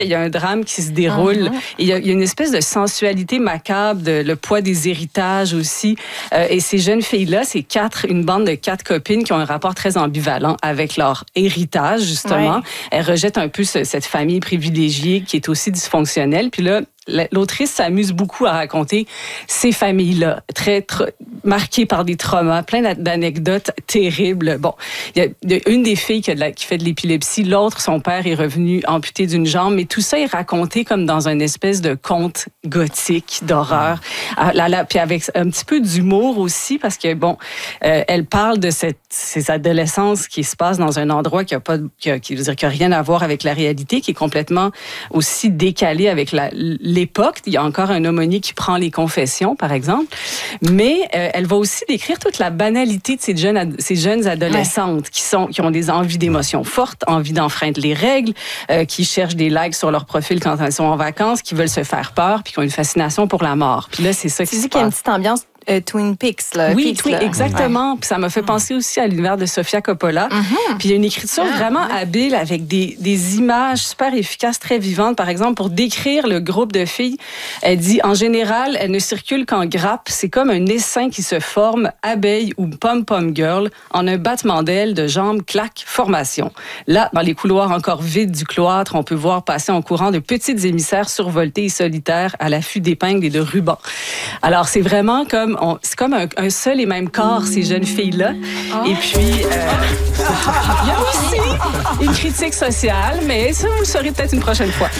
il y a un drame qui se déroule. Il y a une espèce de sensualité macabre, le poids des héritages aussi. Et ces jeunes filles-là, c'est une bande de 4 copines qui ont un rapport très ambivalent avec leur héritage, justement. Ouais. Elles rejettent un peu cette famille privilégiée qui est aussi dysfonctionnelle. Puis là, l'autrice s'amuse beaucoup à raconter ces familles-là, très marquées par des traumas, plein d'anecdotes terribles. Bon, il y a une des filles qui fait de l'épilepsie, l'autre, son père est revenu amputé d'une jambe, mais tout ça est raconté comme dans une espèce de conte gothique d'horreur, puis avec un petit peu d'humour aussi, parce que, bon, elle parle de ces adolescences qui se passent dans un endroit qui a rien à voir avec la réalité, qui est complètement aussi décalé avec l'époque. Il y a encore un aumônier qui prend les confessions, par exemple. Mais elle va aussi décrire toute la banalité de ces jeunes adolescentes qui ont des envies d'émotions fortes, envie d'enfreindre les règles, qui cherchent des likes sur leur profil quand elles sont en vacances, qui veulent se faire peur, puis qui ont une fascination pour la mort. Puis là, c'est ça qui se passe. qu'il y a une petite ambiance Twin Peaks, là. Oui, exactement. Puis ça m'a fait penser aussi à l'univers de Sofia Coppola. Puis il y a une écriture vraiment habile avec des images super efficaces, très vivantes. Par exemple, pour décrire le groupe de filles, elle dit, en général, elles ne circulent qu'en grappes. C'est comme un essaim qui se forme, abeille ou pom-pom girl, en un battement d'ailes, de jambes, clac, formation. Là, dans les couloirs encore vides du cloître, on peut voir passer en courant de petites émissaires survoltées et solitaires à l'affût d'épingles et de rubans. Alors, c'est vraiment c'est comme un seul et même corps, ces jeunes filles-là. Et puis, il y a aussi une critique sociale, mais ça, vous le saurez peut-être une prochaine fois.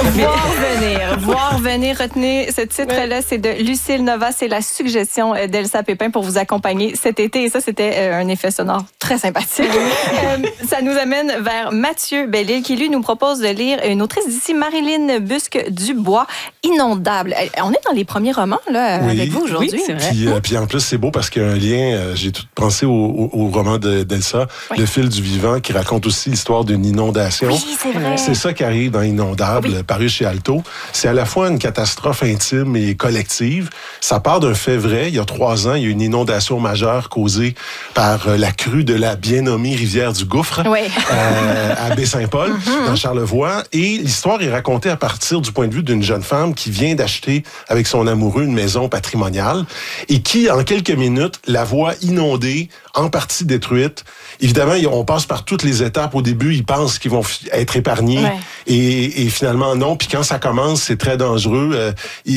Voir venir. Retenez ce titre-là, c'est de Lucille Nova. C'est la suggestion d'Elsa Pépin pour vous accompagner cet été. Et ça, c'était un effet sonore très sympathique. Ça nous amène vers Mathieu Bellil, qui, lui, nous propose de lire une autrice d'ici, Marilyn Busque-Dubois, Inondable. On est dans les premiers romans, là, avec vous aujourd'hui. Oui, c'est vrai. Puis en plus, c'est beau parce qu'il y a un lien, j'ai tout pensé au roman d'Elsa, Le fil du vivant, qui raconte aussi l'histoire d'une inondation. Oui, c'est vrai. C'est ça qui arrive dans Inondable, paru chez Alto. C'est à la fois une catastrophe intime et collective. Ça part d'un fait vrai. Il y a 3 ans, il y a une inondation majeure causée par la crue de la bien nommée rivière du Gouffre à Baie-Saint-Paul, dans Charlevoix. Et l'histoire est racontée à partir du point de vue d'une jeune femme qui vient d'acheter avec son amoureux une maison patrimoniale et qui, en quelques minutes, la voit inondée, en partie détruite. Évidemment, on passe par toutes les étapes. Au début, ils pensent qu'ils vont être épargnés et finalement, non. Puis quand ça commence, c'est très dangereux.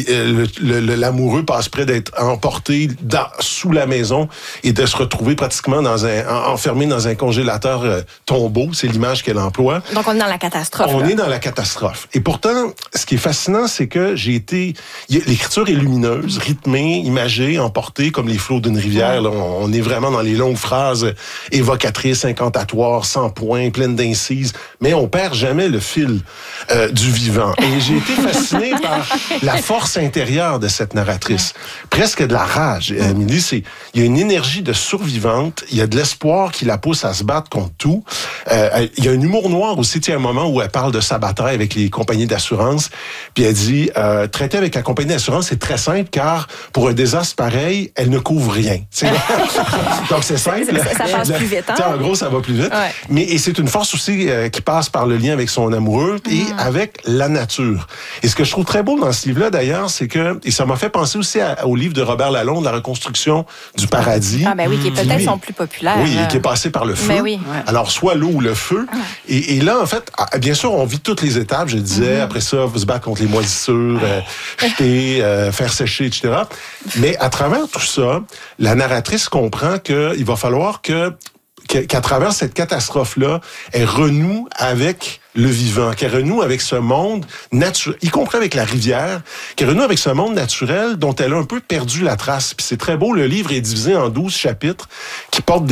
L'amoureux passe près d'être emporté sous la maison et de se retrouver pratiquement enfermé dans un congélateur tombeau. C'est l'image qu'elle emploie. Donc, on est dans la catastrophe. On est dans la catastrophe. Et pourtant, ce qui est fascinant, c'est que l'écriture est lumineuse, rythmée, imagée, emportée comme les flots d'une rivière. Là, on est vraiment dans les longues phrases évocatrices, incantatoires, sans point, pleines d'incises, mais on perd jamais le fil du vivant. Et j'ai été fasciné par la force intérieure de cette narratrice. Presque de la rage. Émilie, il y a une énergie de survivante, il y a de l'espoir qui la pousse à se battre contre tout. Il y a un humour noir aussi. Il y a un moment où elle parle de sa bataille avec les compagnies d'assurance, puis elle dit, traiter avec la compagnie d'assurance, c'est très simple, car pour un désastre pareil, elle ne couvre rien. Donc, c'est simple. Ça passe plus vite. Hein? En gros, ça va plus vite. Ouais. Et c'est une force aussi qui passe par le lien avec son amoureux et avec la nature. Et ce que je trouve très beau dans ce livre-là, d'ailleurs, c'est que, et ça m'a fait penser aussi au livre de Robert Lalonde, La reconstruction du paradis. Ah ben oui, qui est peut-être son plus populaire. Oui, et qui est passé par le feu. Ben oui. Alors, soit l'eau ou le feu. Et là, en fait, bien sûr, on vit toutes les étapes, je disais. Après ça, vous se battre contre les moisissures, jeter, faire sécher, etc. Mais à travers tout ça, la narratrice comprend qu'il va falloir qu'à travers cette catastrophe-là, elle renoue avec le vivant, qu'elle renoue avec ce monde naturel, y compris avec la rivière, qu'elle renoue avec ce monde naturel dont elle a un peu perdu la trace. Puis c'est très beau, le livre est divisé en 12 chapitres qui portent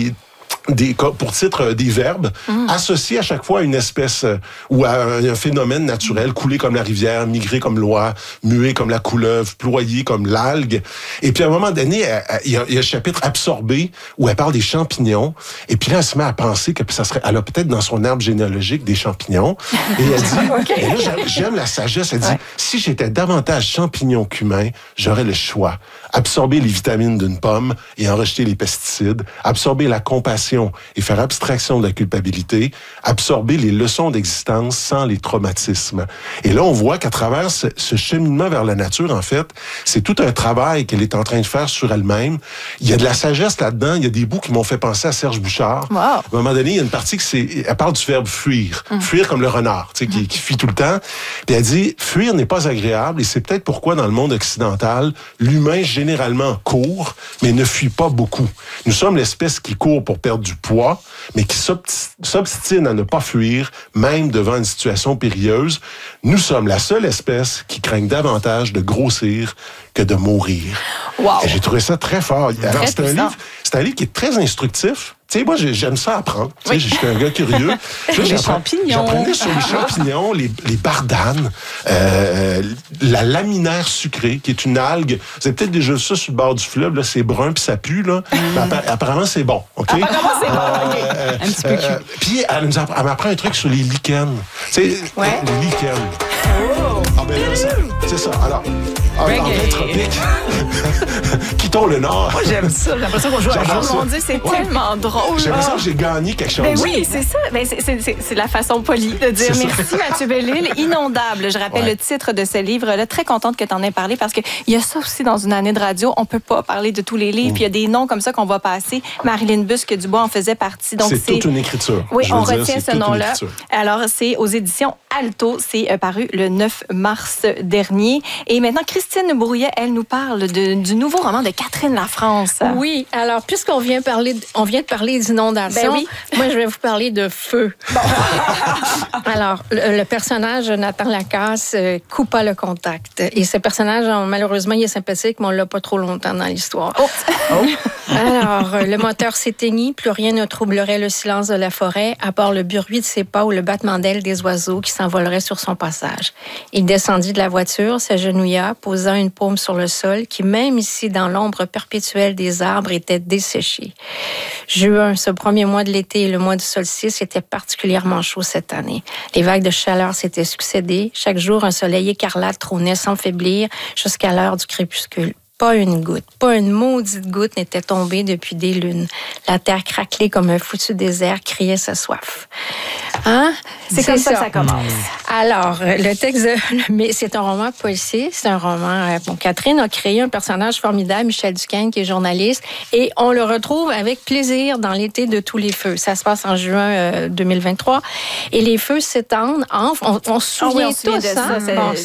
pour titre des verbes associés à chaque fois à une espèce ou à un phénomène naturel, couler comme la rivière, migrer comme l'oie, muer comme la couleuvre, ployer comme l'algue. Et puis à un moment donné, il y a un chapitre absorbé où elle parle des champignons. Et puis là, elle se met à penser que elle a peut-être dans son arbre généalogique des champignons. Et elle dit, et là, j'aime la sagesse, elle dit, si j'étais davantage champignon qu'humain, j'aurais le choix. Absorber les vitamines d'une pomme et en rejeter les pesticides, absorber la compassion compassion et faire abstraction de la culpabilité, absorber les leçons d'existence sans les traumatismes. Et là, on voit qu'à travers ce cheminement vers la nature, en fait, c'est tout un travail qu'elle est en train de faire sur elle-même. Il y a de la sagesse là-dedans. Il y a des bouts qui m'ont fait penser à Serge Bouchard. Wow. À un moment donné, il y a une partie elle parle du verbe fuir. Fuir comme le renard, tu sais, qui fuit tout le temps. Puis elle dit, fuir n'est pas agréable et c'est peut-être pourquoi dans le monde occidental, l'humain généralement court, mais ne fuit pas beaucoup. Nous sommes l'espèce qui court pour perdre du poids, mais qui s'obstine à ne pas fuir, même devant une situation périlleuse. Nous sommes la seule espèce qui craigne davantage de grossir que de mourir. Wow. Et j'ai trouvé ça très fort. Alors, c'est un livre qui est très instructif. Tu sais, moi, j'aime ça apprendre. Tu sais, je suis un gars curieux. Les champignons. J'apprenais sur les champignons, les bardanes, la laminaire sucrée, qui est une algue. Vous avez peut-être déjà vu ça sur le bord du fleuve. Là, c'est brun puis ça pue. Là. Apparemment, c'est bon. OK? Apparemment, c'est bon. OK. Un petit peu cul. Puis, elle m'apprend un truc sur les lichens. Tu sais, les lichens. Ah, ben là, c'est ça. Alors, en plein tropique, quittons le Nord. Moi, j'aime ça. J'ai l'impression qu'on joue à un jeu. Mon Dieu, c'est tellement drôle. J'ai l'impression que j'ai gagné quelque chose. Ben oui, c'est ça. Ben c'est la façon polie de dire merci, Mathieu Bellil. Inondable. Je rappelle le titre de ce livre-là. Très contente que tu en aies parlé parce qu'il y a ça aussi dans une année de radio. On peut pas parler de tous les livres. Puis il y a des noms comme ça qu'on va passer. Marilyn Busque-Dubois en faisait partie. Donc c'est toute une écriture. Oui, on retient ce nom-là. Alors, c'est aux éditions Alto. C'est paru le 9 mars dernier. Et maintenant, Christine Brouillet, elle nous parle du nouveau roman de Catherine Lafrance. Oui, alors, puisqu'on vient de parler d'inondation, moi, je vais vous parler de feu. Bon. Alors, le personnage, Nathan Lacasse, coupa le contact. Et ce personnage, malheureusement, il est sympathique, mais on l'a pas trop longtemps dans l'histoire. Alors, le moteur s'éteignit, plus rien ne troublerait le silence de la forêt, à part le bruit de ses pas ou le battement d'ailes des oiseaux qui s'envoleraient sur son passage. Il descendit de la voiture, s'agenouilla, posant une paume sur le sol, qui, même ici, dans l'ombre perpétuelle des arbres, était desséché. Juin, ce premier mois de l'été et le mois du solstice, était particulièrement chaud cette année. Les vagues de chaleur s'étaient succédées. Chaque jour, un soleil écarlate trônait sans faiblir jusqu'à l'heure du crépuscule. Pas une goutte, pas une maudite goutte n'était tombée depuis des lunes. La terre craquelée comme un foutu désert criait sa soif. Hein? C'est comme ça que ça commence. Alors, le texte, mais c'est un roman policier, c'est un roman... Bon, Catherine a créé un personnage formidable, Michel Duquesne, qui est journaliste, et on le retrouve avec plaisir dans l'été de tous les feux. Ça se passe en juin 2023, et les feux s'étendent. On se souvient tous, de ça.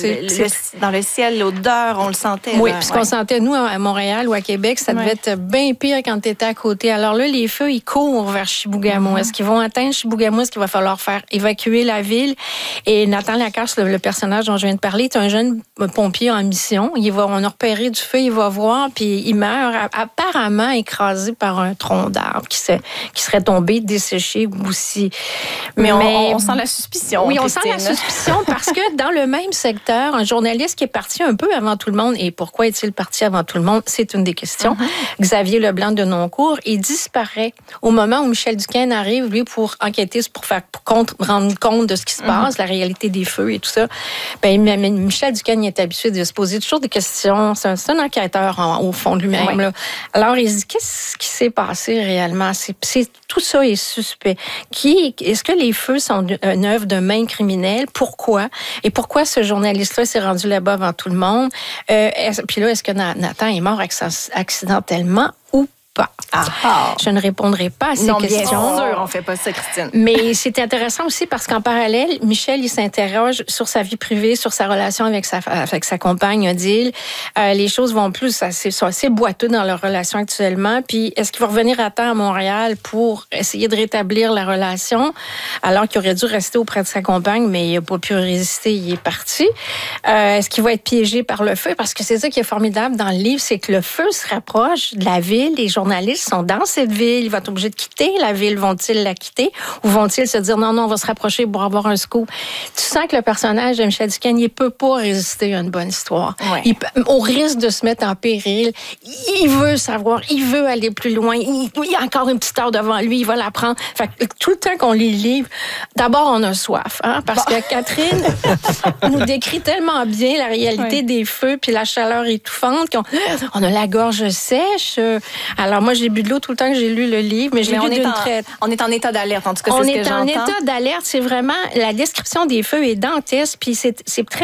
Dans le ciel, l'odeur, on le sentait. Oui, puisqu'on sentait, nous, à Montréal ou à Québec, ça devait être bien pire quand tu étais à côté. Alors là, les feux, ils courent vers Chibougamau. Est-ce qu'ils vont atteindre Chibougamau? Est-ce qu'il va falloir faire évacuer la ville? Et Nathan Lacasse, le personnage dont je viens de parler, est un jeune pompier en mission. On a repéré du feu, il va voir, puis il meurt apparemment écrasé par un tronc d'arbre qui serait tombé, desséché aussi. Mais on sent la suspicion. Oui, on sent la suspicion parce que dans le même secteur, un journaliste qui est parti un peu avant tout le monde, et pourquoi est-il parti avant tout le monde? C'est une des questions. Xavier Leblanc de Noncourt, il disparaît au moment où Michel Duquesne arrive, lui, pour enquêter, pour rendre compte de ce qui se passe, la réalité des feux et tout ça. Ben, Michel Duquesne est habitué de se poser toujours des questions. C'est un enquêteur au fond de lui-même. Là. Alors, il se dit, qu'est-ce qui s'est passé réellement? Tout ça est suspect. Est-ce que les feux sont une œuvre de main criminelle? Pourquoi? Et pourquoi ce journaliste-là s'est rendu là-bas avant tout le monde? Puis là, est-ce que Nathan est mort accidentellement ou pas? Je ne répondrai pas à ces questions. Bien sûr, on fait pas ça, Christine. Mais c'est intéressant aussi parce qu'en parallèle, Michel, il s'interroge sur sa vie privée, sur sa relation avec sa compagne, Odile. Les choses vont plus, sont assez boiteux dans leur relation actuellement. Puis, est-ce qu'il va revenir à temps à Montréal pour essayer de rétablir la relation, alors qu'il aurait dû rester auprès de sa compagne, mais il n'a pas pu résister, il est parti. Est-ce qu'il va être piégé par le feu? Parce que c'est ça qui est formidable dans le livre, c'est que le feu se rapproche de la ville. Les journalistes sont dans cette ville. Ils vont être obligés de quitter la ville. Vont-ils la quitter? Ou vont-ils se dire non, on va se rapprocher pour avoir un scoop? Tu sens que le personnage de Michel Duquesne, il ne peut pas résister à une bonne histoire. Ouais. Au risque de se mettre en péril, il veut savoir, il veut aller plus loin. Il y a encore une petite heure devant lui, il va la prendre. Fait que tout le temps qu'on lit le livre, d'abord, on a soif. Parce que Catherine nous décrit tellement bien la réalité des feux puis la chaleur étouffante qu'on a la gorge sèche. Alors, Alors, moi, j'ai bu de l'eau tout le temps que j'ai lu le livre, mais j'ai lu d'une traite. On est en état d'alerte, en tout cas, c'est ce que j'entends. On est en état d'alerte. C'est vraiment... La description des feux est dantesque, puis c'est très